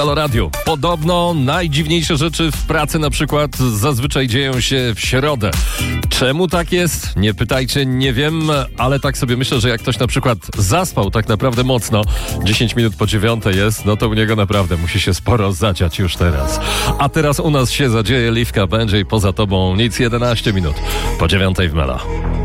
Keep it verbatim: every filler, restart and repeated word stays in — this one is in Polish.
Halo Radio. Podobno najdziwniejsze rzeczy w pracy na przykład zazwyczaj dzieją się w środę. Czemu tak jest? Nie pytajcie, nie wiem, ale tak sobie myślę, że jak ktoś na przykład zaspał tak naprawdę mocno, dziesięć minut po dziewiątej jest, no to u niego naprawdę musi się sporo zadziać już teraz. A teraz u nas się zadzieje, Liwka będzie i poza tobą nic, jedenaście minut po dziewiątej w Mela.